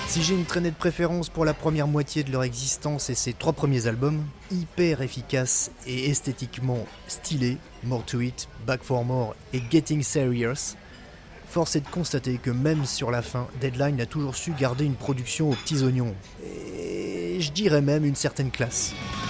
Si j'ai une traînée de préférence pour la première moitié de leur existence et ses 3 premiers albums, hyper efficaces et esthétiquement stylés, More to It, Back for More et Getting Serious, force est de constater que même sur la fin, Deadline a toujours su garder une production aux petits oignons, et je dirais même une certaine classe.